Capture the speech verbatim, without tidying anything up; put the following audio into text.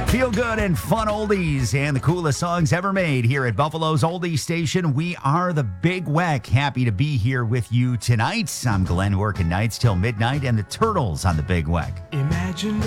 Feel good and fun oldies and the coolest songs ever made here at Buffalo's Oldie Station. We are the Big Weck. Happy to be here with you tonight. I'm Glenn, working nights till midnight, and the Turtles on the Big Weck. Imagine